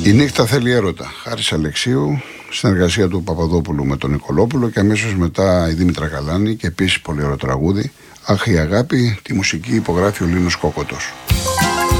Η νύχτα θέλει έρωτα. Χάρης Αλεξίου, συνεργασία του Παπαδόπουλου με τον Νικολόπουλο και αμέσως μετά η Δήμητρα Καλάνη και επίσης πολύ ωραίο τραγούδι. Αχ η αγάπη, τη μουσική υπογράφει ο Λίνος Κόκοτος.